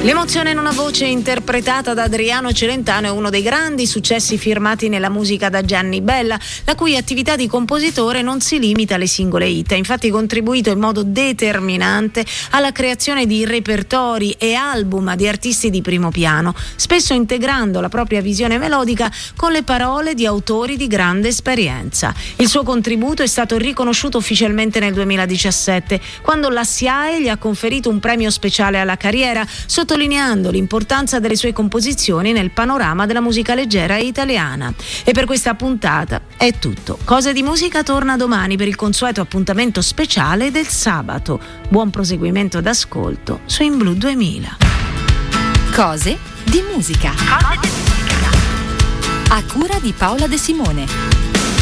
L'emozione in una voce interpretata da Adriano Celentano è uno dei grandi successi firmati nella musica da Gianni Bella, la cui attività di compositore non si limita alle singole hit. Ha infatti contribuito in modo determinante alla creazione di repertori e album di artisti di primo piano, spesso integrando la propria visione melodica con le parole di autori di grande esperienza. Il suo contributo è stato riconosciuto ufficialmente nel 2017, quando la SIAE gli ha conferito un premio speciale alla carriera, sottolineando l'importanza delle sue composizioni nel panorama della musica leggera italiana. E per questa puntata è tutto. Cose di musica torna domani per il consueto appuntamento speciale del sabato. Buon proseguimento d'ascolto su In Blu 2000. Cose di musica. A cura di Paola De Simone.